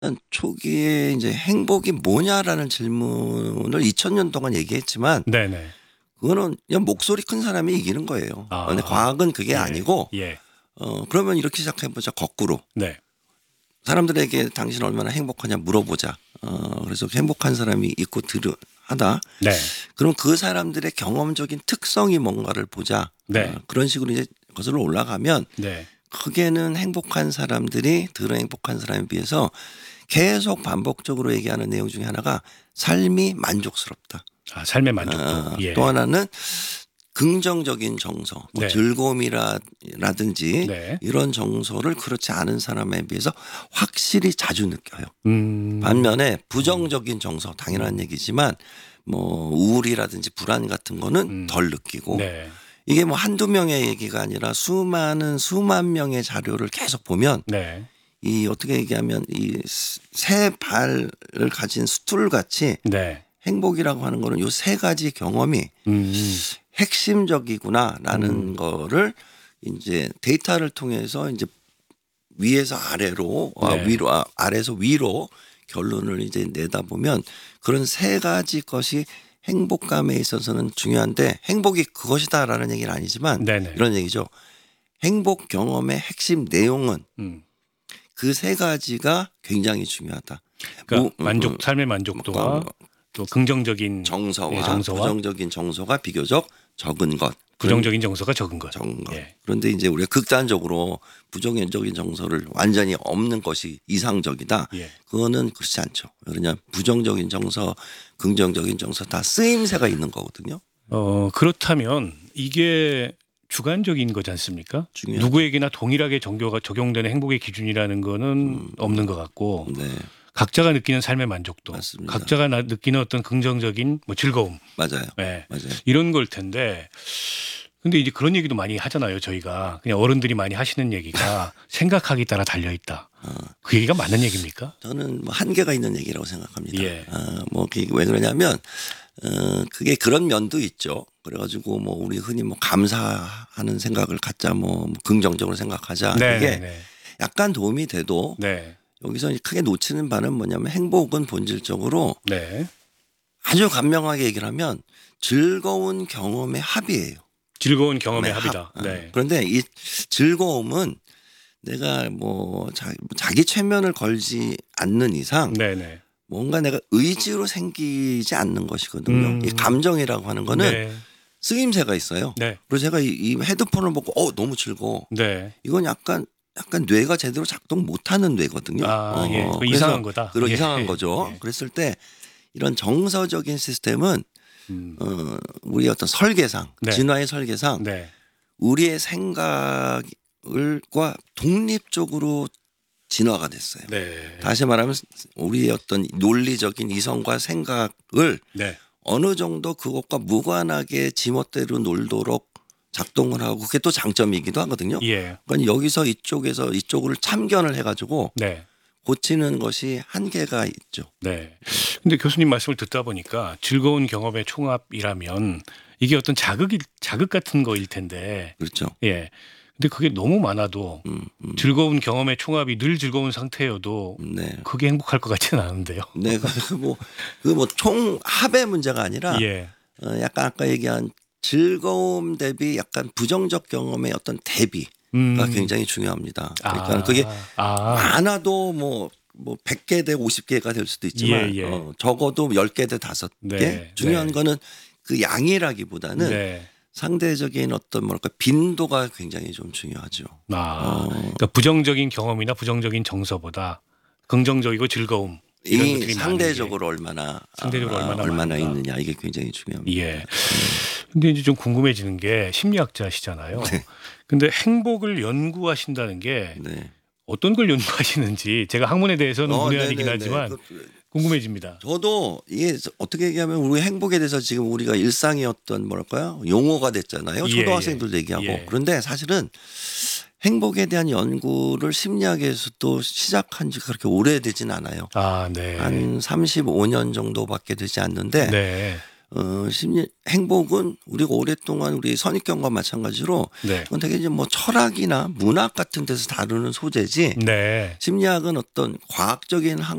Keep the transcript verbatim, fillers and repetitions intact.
초기에 이제 "행복이 뭐냐?"라는 질문을 이천 년 동안 얘기했지만 네네. 그거는 그냥 목소리 큰 사람이 이기는 거예요. 아. 근데 과학은 그게 예. 아니고 예. 어 그러면 이렇게 시작해 보자 거꾸로. 네. 사람들에게 "당신은 얼마나 행복하냐?" 물어보자. 어 그래서 행복한 사람이 있고 드르 하다. 네. 그럼 그 사람들의 경험적인 특성이 뭔가를 보자. 네. 어 그런 식으로 이제 거슬러 올라가면 네. 크게는 행복한 사람들이 덜 행복한 사람에 비해서 계속 반복적으로 얘기하는 내용 중에 하나가 삶이 만족스럽다. 아 삶의 만족도. 어 예. 또 하나는 긍정적인 정서, 뭐 네. 즐거움이라 라든지 네. 이런 정서를 그렇지 않은 사람에 비해서 확실히 자주 느껴요. 음. 반면에 부정적인 정서 당연한 얘기지만 뭐 우울이라든지 불안 같은 거는 음. 덜 느끼고 네. 이게 뭐 한두 명의 얘기가 아니라 수많은 수만 명의 자료를 계속 보면 네. 이 어떻게 얘기하면 이 새 발을 가진 스툴같이 네. 행복이라고 하는 거는 요 세 가지 경험이 음. 핵심적이구나라는 음. 거를 인제 데이터를 통해서 인제 위에서 아래로 아 네. 위로 아 아래에서 위로 결론을 이제 내다보면 그런 세 가지 것이 행복감에 있어서는 중요한데 행복이 그것이다라는 얘기는 아니지만 네네. 이런 얘기죠. 행복 경험의 핵심 내용은 음. 그 세 가지가 굉장히 중요하다. 그러니까 무 만족 음 삶의 음 만족도와 어 또 긍정적인 정서와 예 정서와 부정적인 정서가 비교적 적은 것. 그런 부정적인 정서가 적은 것. 적은 것. 예. 그런데 인제 우리가 극단적으로 부정적인 정서를 완전히 없는 것이 이상적이다. 예. 그거는 그렇지 않죠. 왜냐하면 부정적인 정서, 긍정적인 정서 다 쓰임새가 있는 거거든요. 어 그렇다면 이게 주관적인 거지 않습니까? 중요하죠. 누구에게나 동일하게 정교가 적용되는 행복의 기준이라는 거는 음. 없는 것 같고 네. 각자가 느끼는 삶의 만족도, 맞습니다. 각자가 나 느끼는 어떤 긍정적인 뭐 즐거움, 맞아요. 예. 맞아요. 이런 걸 텐데 근데 이제 그런 얘기도 많이 하잖아요, 저희가. 그냥 어른들이 많이 하시는 얘기가 생각하기 따라 달려 있다. 어. 그 얘기가 맞는 얘기입니까? 저는 뭐 한계가 있는 얘기라고 생각합니다. 예. 어 뭐 그게 왜 그러냐면 어 그게 그런 면도 있죠. 그래 가지고 뭐 우리 흔히 뭐 감사하는 생각을 갖자 뭐 긍정적으로 생각하자. 이게 네네네. 약간 도움이 돼도 네. 여기서 크게 놓치는 바는 뭐냐면 행복은 본질적으로 네. 아주 간명하게 얘기를 하면 즐거운 경험의 합이에요. 즐거운 경험의 네, 합이다. 합. 네. 그런데 이 즐거움은 내가 뭐 자 자기 최면을 걸지 않는 이상 네네. 뭔가 내가 의지로 생기지 않는 것이거든요. 음. 이 감정이라고 하는 거는 네. 쓰임새가 있어요. 네. 그래서 제가 이, 이 헤드폰을 보고 어 너무 즐거워. 네. 이건 약간 약간 뇌가 제대로 작동 못하는 뇌거든요. 아, 예. 그거 그래서 이상한 거다. 그런 예. 이상한 거죠. 예. 그랬을 때 이런 정서적인 시스템은 음. 어 우리의 어떤 설계상, 네. 진화의 설계상 네. 우리의 생각을과 독립적으로 진화가 됐어요. 네. 다시 말하면 우리의 어떤 논리적인 이성과 생각을 네. 어느 정도 그것과 무관하게 지멋대로 놀도록 작동을 하고 그게 또 장점이기도 하거든요. 예. 그러니까 여기서 이쪽에서 이쪽을 참견을 해가지고 네. 고치는 것이 한계가 있죠. 네. 근데 교수님 말씀을 듣다 보니까 즐거운 경험의 총합이라면 이게 어떤 자극이 자극 같은 거일 텐데. 그렇죠. 예. 근데 그게 너무 많아도 음, 음. 즐거운 경험의 총합이 늘 즐거운 상태여도 네. 그게 행복할 것 같지는 않은데요. 네. 그 뭐 그 뭐 총합의 문제가 아니라 예. 어 약간 아까 얘기한 즐거움 대비 약간 부정적 경험의 어떤 대비가 음. 굉장히 중요합니다. 그러니까 아. 그게 아. 많아도 뭐 뭐 백 개 대 오십 개가 될 수도 있지만 예, 예. 어 적어도 열 개 대 다섯 개. 네, 중요한 네. 거는 그 양이라기보다는 네. 상대적인 어떤 뭐랄까 빈도가 굉장히 좀 중요하죠. 아. 어. 그러니까 부정적인 경험이나 부정적인 정서보다 긍정적이고 즐거움 이런 이 것들이 많은 상대적으로 얼마나 상대적으로 아, 얼마나 얼마나 많은가. 있느냐 이게 굉장히 중요합니다. 게. 예. 근데 이제 좀 궁금해지는 게 심리학자시잖아요. 네. 근데 행복을 연구하신다는 게 네. 어떤 걸 연구하시는지 제가 학문에 대해서는 어, 문외한이긴 네네네. 하지만 그- 궁금해집니다. 저도 이게 어떻게 얘기하면 우리 행복에 대해서 지금 우리가 일상의 어떤 뭐랄까요 용어가 됐잖아요. 예, 초등학생들도 예. 얘기하고 예. 그런데 사실은 행복에 대한 연구를 심리학에서도 시작한 지 그렇게 오래되진 않아요. 아, 네. 한 삼십오 년 정도밖에 되지 않는데 네. 어, 심리 행복은 우리가 오랫동안 우리 선입견과 마찬가지로 네. 그건 되게 이제 뭐 철학이나 문학 같은 데서 다루는 소재지 네. 심리학은 어떤 과학적인